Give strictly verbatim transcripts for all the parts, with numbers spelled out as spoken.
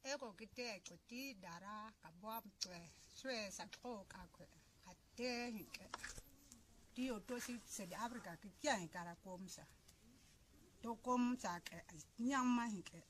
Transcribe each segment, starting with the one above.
ego kite kuti dara kabwa mtwe swe sakho kakwe kate hinke dio tosi sedi Afrika kikia hinkara komsa to komsa ke nyama hinke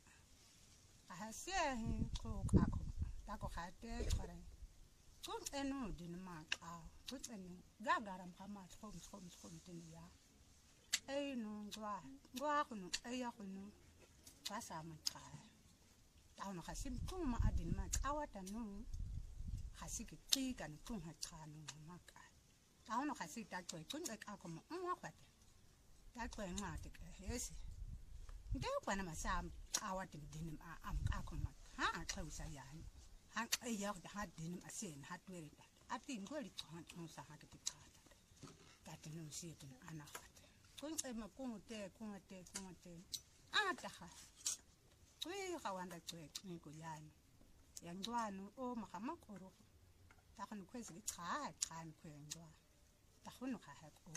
ahasia hin ko kako tako khate khare kun enu dinma ka kun enu gagaram kama khom khom khom tinya ay no gwa gwa kunu ay kunu pasa maka tao no khasim kun ma adin ma awata no khasiki tika no kun ha khanu maka tao no khasi ta kwe kun ek akoma mwa kwate ta kwe ma te hesi nde kwana masam awata dinim a am akoma ha khausa ya ha ay ya ha dinim asen ha twere ta ati ngoli kan no sa ha ke tikata ta tinu si tin ana khate kun e ma kun te kun te kun te ata ha Kui kawanda kwe niko yani. Yangwanu o makama koro. Takunu kwezi ki kaa kaa kwe yangwa. Takunu kaa o.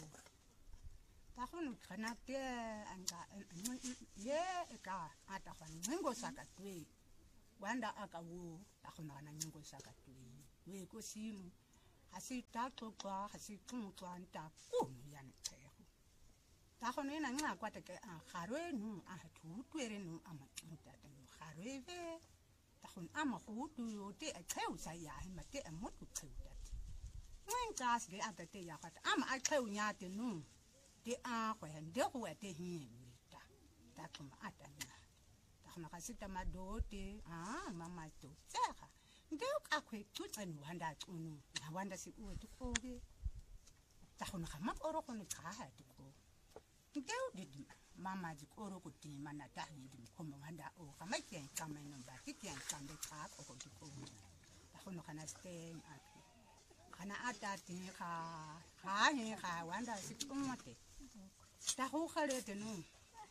Takunu kana te anga ye eka ata kwani ngingo saka kwe. Wanda aka wo takunu ana ngingo saka kwe. We ko sinu. Hasi tako kwa hasi kumu kwa nta kunu yani kaya. Takunu ina nga kwa teke a kharwe nu a hatu twere nu ama mutata nu kharwe ve takun ama khutu yote a kheu sa ya ma te amotu kheu tat ngin kas ge ata te ya khat ama a kheu nya te nu te a khwe nde ko te hin ni ta takun ata na takun ka sita ma do te a mama to tsaka nde ka khwe tu tsanu handa tsunu na wanda si u tu ko ge takun ka ma oro ko ni ka ha tu ko Ndeu didi mama di koro kuti mana tahi di komo handa o kama kian kama nomba kian kande ka ko ko ko tahono kana stay aki kana ata ti ka ha he ka wanda si umate tahu khale te no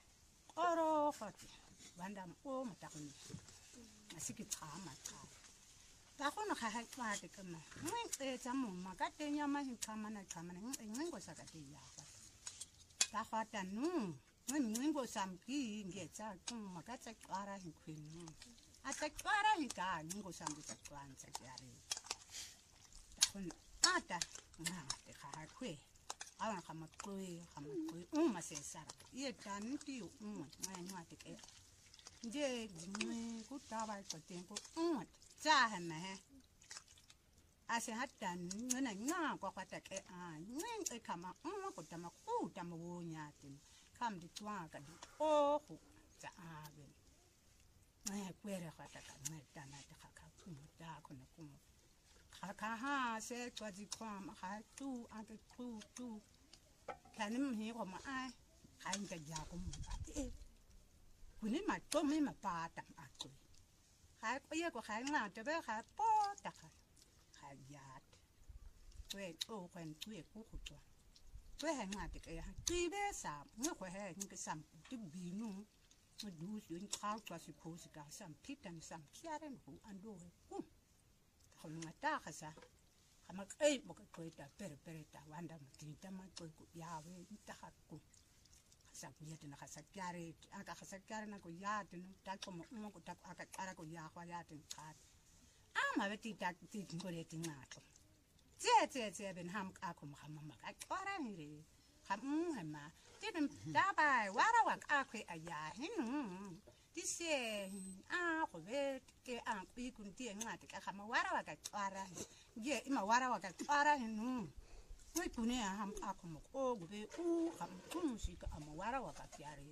oro fati wanda o mata kuni asiki kama ka tahono ka ha ka te kama ngin e tamu makate nyama hi kama na kama ngin ko sakate ya ta fata nu ngingo samki ngetsa kuma katsa kwara hinkwenu ata kwara hinka ngingo samki tsa kwanza yare takun ata na te kha kwe awana kama kwe kama kwe uma se sara ye tanti uma mai nwa te ke nje ngwe ku taba ko tempo uma tsa hana he ase hatan ngena nga kwa kwata ke a ngwe kama uma ko tama ku tama wo nyatin kam di twa ka di o ho za ave ngai kwere kwata ka ngai tana ta ka ka ku ta ko na ku ka ka ha se kwa di kwa ma ha tu a ke tu tu kanim hi ko ma ai ka nja ja ko mu e kuni ma to mi ma pa ta a ku ka ko ye ko ka nga te be ka po ta ka yat we o kwen tuye ku ku to we ha nga te ke ha ti be sa ngo ko he ngi sam ti bi nu mo du su in khau twa si ko si ka sam pitan sam kiaren hu ando he ku ko nga ta ka sa ha ma ei mo ko ta per per ta wanda ma ti ta ma ko ku ya we ta ha ku sa ku ya te na ka sa kiare aka ka sa kiare na ko ya te no ta ko mo mo ko ta aka ara ko ya kwa ya te ka ama beti ta ti ngore ti ngato tse tse tse ben ham ka ko mama ma ka kwara ni ham hama ti ben da ba wara wa ka kwe aya hinu ti se a ko be ke an ku kun ti ngati ka kama wara wa ka kwara ye ima wara wa ka kwara hinu we kune ham ka ko mo ko be u ham kun si ka ama wara wa ka kyare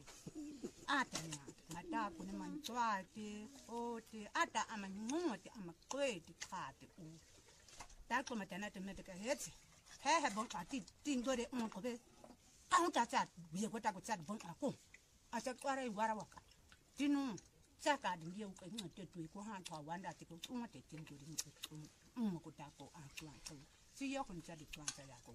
ata ni ngata kune man twate o te ata ama ngote ama kweti khate u ta ko matana te mete ka hetse he he bon ati tingore on ko be a ta ta ye ko ta ko tsat bon ako asa kwara wara wa ka tinu tsaka dingie u ka ngate tu ko ha twa wanda te ko ngote tingore ni ko um ko ta ko a twa ko si yo kun tsadi twa ya ko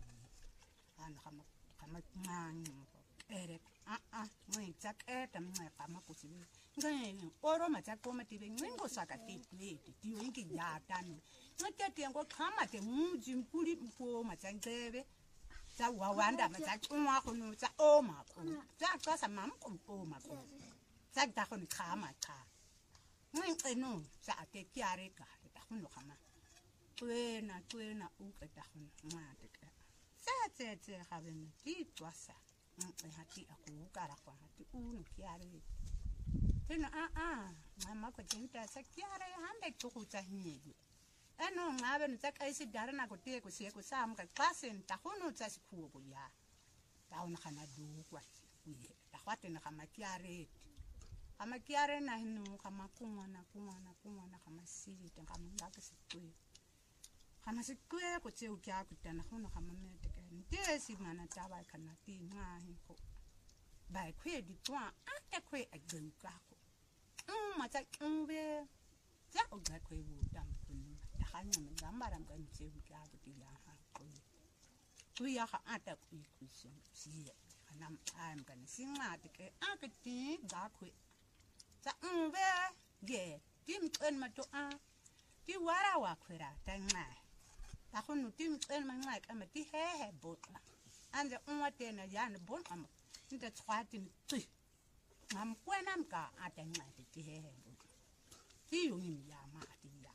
an kama kama ngang ere a a ngai tsak e tam ngai kama ko si ngai oro ma tsak ko ma ti ngingo saka ti ti ti wingi ya tan ngate ti ngo kama te muji mpuli mpo ma tsangebe tsa wa wanda ma tsak unwa ko no tsa o ma ko tsa ka sa mam ko o ma ko tsak ta ko ni kama ka ngi no sa te kiare ka ta khono khama twena twena u ka ta khono ma te ka sa te te ga bene ti twasa ngi hati aku ka ra kwa hati u no kiare tena a a mama ko tenta sa kiare hande to ku tsa hinyedi eno ngabe ntsa ka isi dare na ko te ko se ko sa mo ka klasen ta khono tsa sikhuo ko ya ta ona kana du kwa uye ta khwate na khama kiare ama kiare na hinu kama kumwana kumwana kumwana kama sili te kama ngaka sikwe kama sikwe ko tse u kya ku tana khono kama mete ke nte si ngana taba kana ti nga hi ko bai khwe di twa a te khwe a geu ka ko um ma ta umbe ja o ga khwe bu dam kun ta khanya me gambara mka tse u kya ku ti ya ha ko tu ya ha ata ku ku si si kana am kana singa te ke a ke ti ga khwe sa umbe ge tim en ma to a ti wara wa khwera ta nga ta khonu tim en ma nga ka ma ti he he botla ande unwa te na ya ne bon am nta tswati ni tsi ngam kwena mka ata nga ti he he botla ti yo ni ya ma ti ya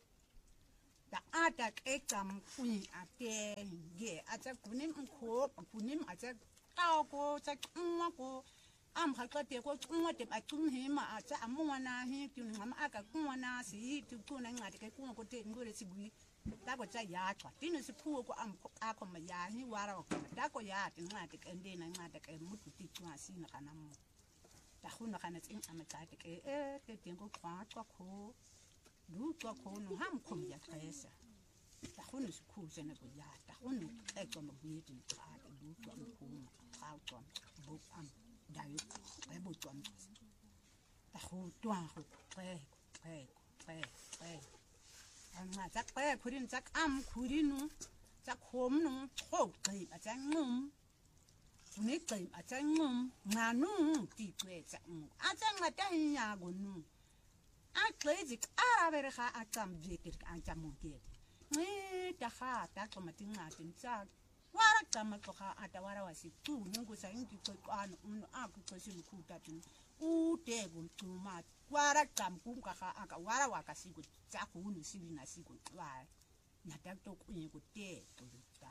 ta ata ke kam kuin ate ge ata kunim ko kunim ata ka ko ta unwa ko am khalqate ko ngote ba tumhe ma acha amwana hi tu ngama aka kunwana si tu kuna ngati ke kunwa ko te ngore sigui ta ko cha ya chwa tinu si phuo ko am akho ma ya hi wara ko ta ko ya ti ngati ke ndena ngata ke mutu ti twa si na kana mo ta khuna kana tsin ama cha te ke e te tengo kwa kwa ko du kwa ko no ham khom ya khesa ta khuna si khu se na ko ya ta khuna e ko mo bi ti ka du kwa ko ka kwa bo am dayo ai bo twam ta ho twa ho pe pe pe pe anga ta pe khurin ta am khurinu ta khom nu ho kai a ta ngum ni kai a ta ngum nga nu ti pe ta a ta nga ta nya go nu a klei dik a ver kha a tam jeker a ta mo ke ni ta kha ta ko ma tinga tin ta wara kama ko ha atawara wasi tu nungu sa ingi ko ano uno aku ko silu kuta tu u te gum tu ma wara kam kum ka ha aka wara waka siku ta ku unu sibi na siku wa na ta to ku ni ku te to ta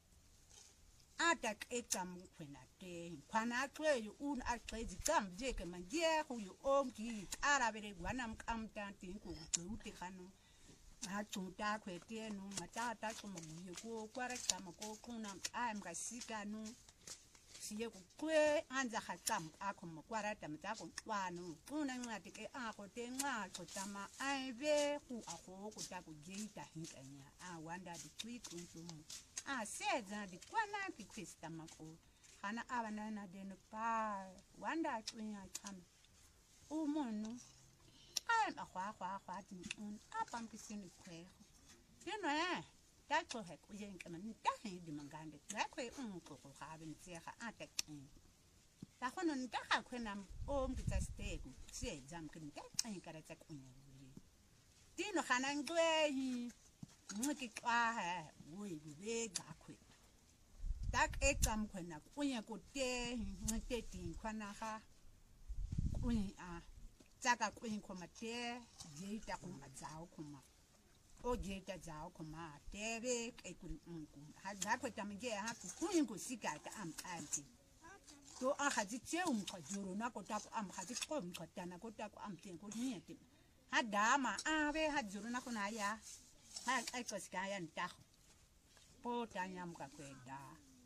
ata ke kam kwena te kwana kwe yu un a kwe di kam je ke manje hu yu om ki ara bere gwana kam ta tin ku tu te khano ha chuta kwete no matata como yo ko kwara kama ko kuna am ga sika no siye ko kwe anja khatam akoma kwara tamata ko kwano kuna ngati ke a ko te nga ko tama ai be ku a ko ko ta ko jeita hinkanya a wanda di tweet kuntum a seza di kwana ki krista mako hana abana na den pa wanda twinya kama umono I'm a hua hua hua tin un a pam pisin kwe you know eh ta ko he ko yen kaman ta he di mangande ta ko un ko ko ha ben se ha ata kin ta ko non ta ha ko nam om ki ta ste ku se jam kin ta ai kara ta ko yen ti no hanan gwe hi mu ki kwa ha wo yi be ga ko ta ke kam ko na ko yen ko te mu te tin kwa na ha ko a Taka queen kuma te jeta kuma zao kuma o jeta zao kuma tebe e kun unku ha da ko tamge ha ku queen ku sika ta am anti to a ha ji che um ko juro na ko ta ko am ha ji ko um ko ta na ko ta ko am ten ko ni ti ha da ma a be ha juro na ko na ya ha ai ko sika ya nta po ta nyam ka ko da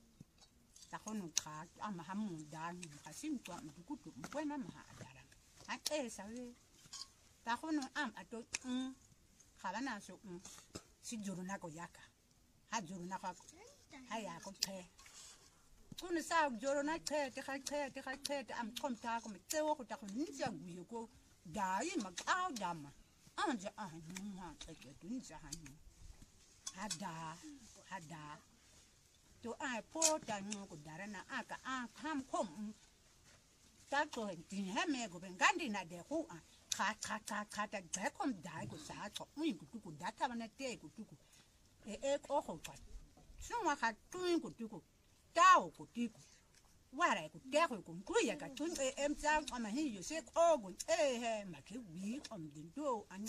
ta ko nu ka am ha mu da ni ha sim to am ku tu ko na ma da a e sabe ta khono am ato um khabana so um si juru na ko yaka ha juru na ko ha ya ko the kun sa juru na the te kha the te kha the am kom ta ko me te wo ko ta ko ni ja gu ko dai ma ka dama an ja a ni ma te ke dun ja ha ni ha da ha da to a po ta no ko dara na aka a kam kom ta ko tin ha me go ben gandi na de ku a ka ka ka ka ta ga kom dai ko sa to un ku ku da ta na te ku ku e e ko ho pa so wa ka tu ku ku ta o ku ti ku wara ku te ku ku ya ka tun e em cha ama hi yo se ko gu e he ma ke wi om din do an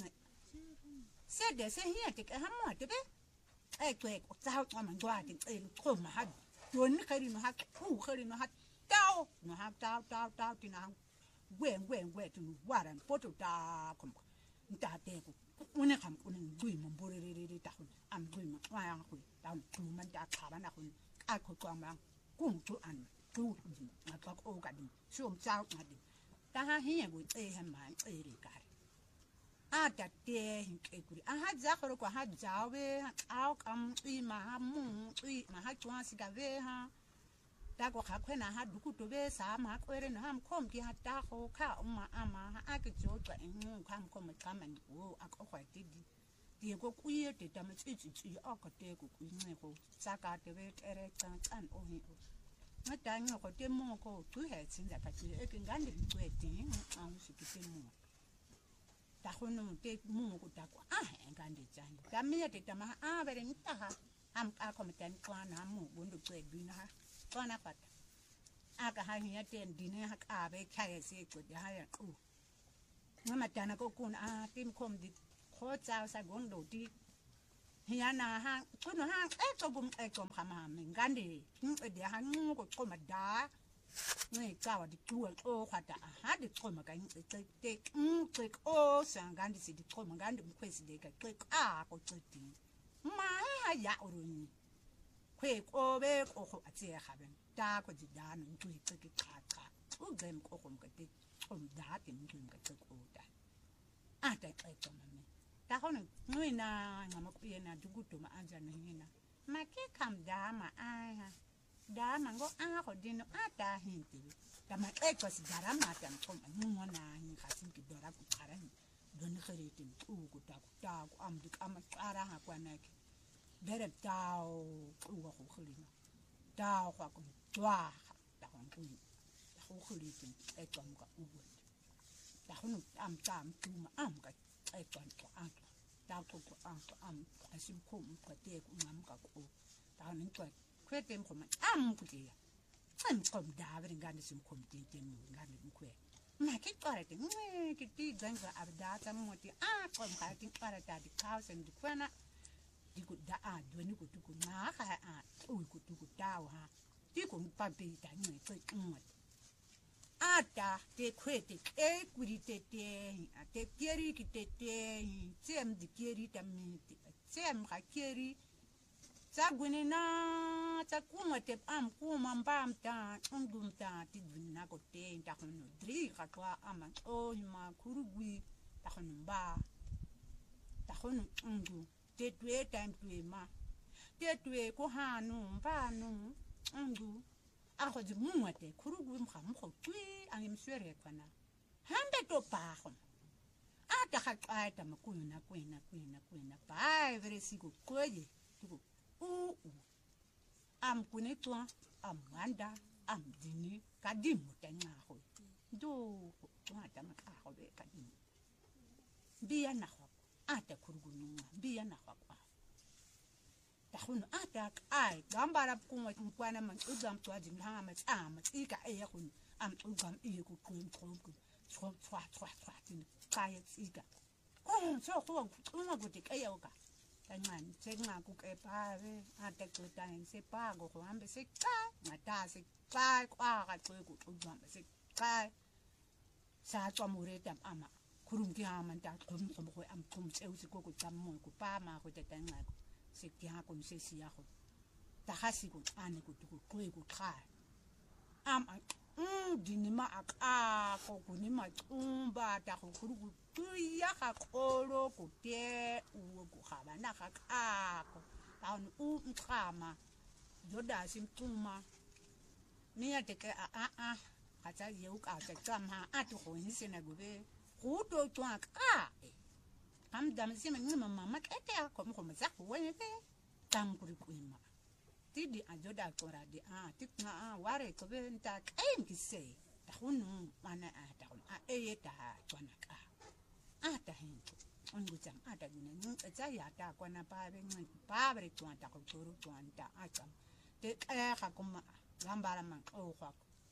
se de se hi te ka ha mo te be e ku e ku cha ama ngwa te e lu ko ma ha don khari no ha ku khari no ha tao no ha tao tao tao ti na gwen gwen gwen tu wara poto ta kom ta te ku une kham une gui mo bore re re ta khu am gui mo wa yang khu ta tu man ta kha ba na khu a khu kwa ma ku tu an tu ma ka ko ka di shom cha ma di ta ha hi ya gu e ha ma e ri ka a ta te hin ke ku a ha za khu ko ha za we a kam i ma ha mu i ma ha twa si ka ve ha ta ko kha khwena ha duku to be sa ma kwere no ham khom ki ha ta kho kha uma ama ha a ke jo twa engu kham khom ka man wo a ko khwa ti di ti ko ku ye te ta ma chi chi chi a ko te ko ku nge ko sa ka te be tere tan tan o hi o ma ta nyo ko te mo ko tu he tsin da ka ti e ke ngande ku e ti a u si ki te mo ta kho no te mo ko ta ko a he ngande jan ta mi te ta ma a be re nta ha am a ko me tan kwa na mo bo ndo ku e bi na ha Kona pata. Aka hanya ten dine hak abe kaya se ko ya ya ku. Ngama tana ko kun a tim kom di ko chao sa gon do di. Hiya na ha kun ha e to bum e kom khama min gandi. Hm e dia han ko ko ma da. Ngai ka wa di tu o khata ha di ko ma ka ni te te hm te o san gandi si di ko ma gandi mu kwesi de ka ke a ko tsi. Ma ha ya uruni. Kwe ko be ko ko atse gaben ta ko di da no ntui tse ke ka ka o gem ko ko ka te ko da te ntui ka tse ko da a ta ka to me ta ho no ngui na ngama ku ye na dugu to ma anja na hina ma ke kam da ma a ha da ma ngo a ko di no a ta hin ti ta ma e ko si dara ma ta ko ma mo na hin ka sin ki dora ku kara ni don khare ti ku ku ta ku ta ku am di am ara ha kwa na ke bere tao uwa ko khulina tao kwa ko twa ta ko ku ta ko khuliti e tom ka uwa ta ko am tam tu ma am ka e ton ko an ta ko ko an ko am asim ko mu ka te ko ngam ka ko ta ni ko kwetem ko ma am ku ti am ko da bere ngande sim ko ti ti mu ngande ku kwe ma ke tore ti nge ki ti ganga abda ta mo ti a ko ka ti para ta di kaus and di kwana di ku da a do ni ku tu ku na ka a u ku tu ku ta ha di ku pa pe ta ni ko mo a ta te kwe te e ku ri te te a te keri ki te te sem di keri ta mi ti sem ka keri sa gwini na sa ku mo te am ku ma mbam ta ungum ta ti na ko te ta ko no dri ka kwa ama o ma kurugwi ta ko no ba ta ko no ungu te tue time tue ma te tue ko hanu mbanu ngu a ko di mu te kurugu mkha mkho tui an mswere kana hande to pa ko a ta ka ka ta makuna kwena kwena kwena pa every siku koje tuko u u am kune to am wanda am dini kadimu tanya ho do to ta ma ka ho be kadimu biya na ho ata kurugu nunga biya na kwa ta khunu ata ai gambara kuma kwana man ugam to ajin ha ma tsama tsika ai ya kun am ugam iya ku kun kun ku twa twa twa twa tin kai tsika oh so ko kuma ku tik ai oka tangan tsenga ku ke pa ve ata ku tan se pa go ko ambe se ka mata se ka kwa ka ku ku ugam se ka sa tsomure tam ama kurum ki ha man ta kum kum ko am kum se usi ko ko tam mo ko pa ma ko te tanga ko se ki ha ko se si ya ko ta ha si ko ane ko ko ko ko kha am um dinima aka ko ko ni ma umba ta ko kuru ku tu ya ka ko ro ko te u ko ha ba na ka ka ko ta un u khama joda sim tuma ni ya te ke a a a ka ta ye u ka ta tam ha a to ko ni se na go be kuto twa ka am dam si ma ngima mama kete ko mo ko za ko we te tam kuri kuima ti di ajoda ko ra di a ti na a ware ko be nta kaim ki se ta hunu mana a ta a e ta twana ka a ta hin on go jam a ta ni ni za ya ta ko na pa be ni pa be twa ta ko turu twa ta a jam te e ka ko ma gambara man o ko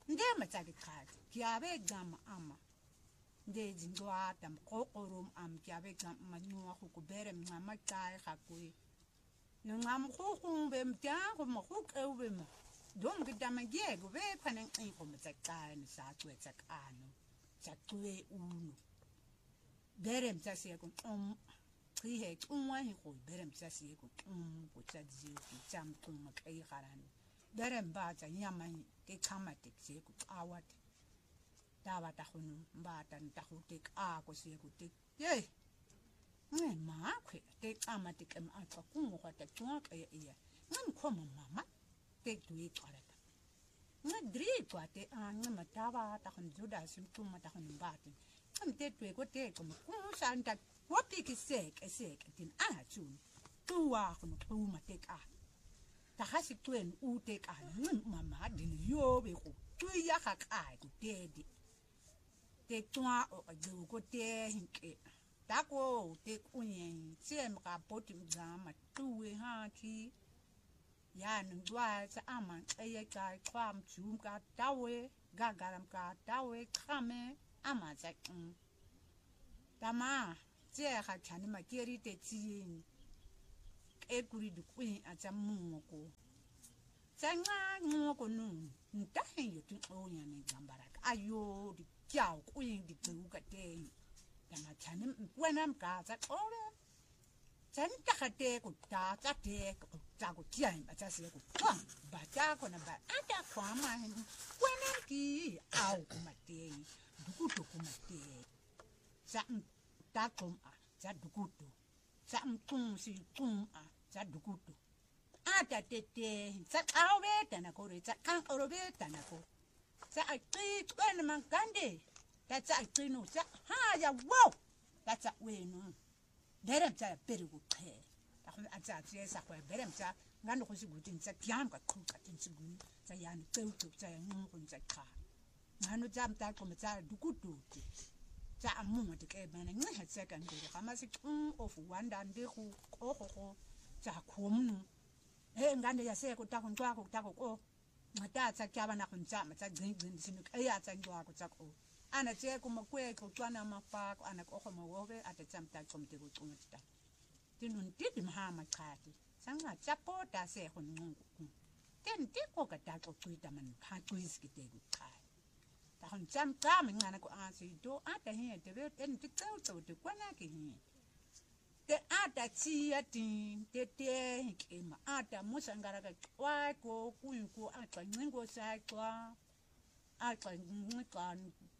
ndema tsakikhathi kiabe gama ama ndezi ngwata mqoqorum am kiabe gama manyuwa kubere mama kai khakui nongam khumbe mtyango mkhukebe ma dom gidama gego be phanen xinko mtsakani sacwe tsakano tsacwe unu bere mtsasiye ku um chihe unwa hi ku bere mtsasiye ku um ku tsadzi ku tsam kum kai kharani bere mbatsa nyama ke chama tekse ku awat dawa ta khunu mbata nta khu tek a ko siye ku tek ye ngi ma khwe te chama tekem a tsa ku mo khata twa ka ye ye ngi khoma mama te dui kharata ngi dri kwate a ngi matawa ta khun juda sim tu mata khun mbati am te twe ko te ko ku santa ko piki sek sek tin a chun tuwa khun tu mate ka ta hasi twen u te ka ngi mama din yo be ku tu ya kha ka ku te di te twa o ju ko te hinke ta ko te kunyen sem ka poti mzama tuwe ha ki ya ndwa sa ama eye ka kwam chum ka tawe gagaram ka tawe khame ama sa um tama je ha chani ma keri te tin e kuri du kuin a chamu ko tsanga ngo ko nu nta hen yo tu o nya ne gambara ayo di kyao kuin di tu ka te tama chani wenam ka sa ore chani ta khate ku ta ta te ta ku tian ba cha se ku kwa ba cha ko na ba ata kwa ma hen wenam ki au ku ma te du ku to ku ma te sa ta kom a sa du ku to sa kum si kum a sa du ku to ata te te sa au be ta na ko re sa kan oro be ta na ko sa a ti wen man kande ta sa ti no sa ha ya wo ta sa we no berem sa peru ku khe ta khon a sa ti sa ko berem sa ngando ko si gutin sa tiam ka khu ka tin sigu sa ya ni teu tu sa ngun kun sa kha ngano jam ta ko sa du ku tu sa amu mo te ke bana ngi ha sa kan ko ka ma si um of wanda ndi khu ko ko ko sa khom nu he ngande ya se ko ta kun twa ko ta ko ko ngata sa kya bana kun sa ma sa gin gin sinu e ya sa ndwa ko sa ko ana te ko mo kwe ko twana ma pa ko ana ko ko mo wobe ata cham ta ko mte ko tsunta tinun ti di mahama khati sanga chapo ta se ko ngungu ten ti ko ka ta ko tuita man kha tuis ki te ku khai ta hon cham ka mi ngana ko asi do ata he te be ten ti tau tau te kwana ki hi te ata chi ya tin te te ke ma ata musangara ka kwa ko ku ko ata ngingo sa kwa ata ngikan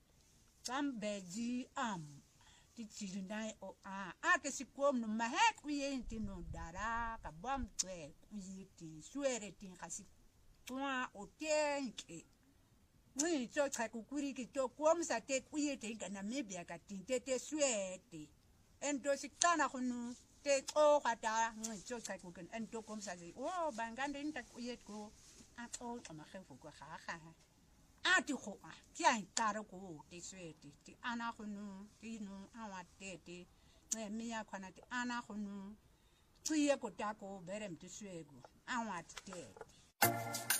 kambeji am ti chirindai o a ake sikom no mahek uyenti no dara ka bam twe uyiti suere tin kasi twa o tenke ni cho cha kukuri ki to kom sa te uyete kana mebia ka tin te te suete endo sikana khunu te o khata ni cho cha kuken endo kom sa o bangande nta uyet ko a o ma khefu ko kha kha ati ko a ti ai taro ko te sweti ti ana khunu ti no awa te te ne miya khwana ti ana khunu tsiye ko ta ko berem ti swego awa te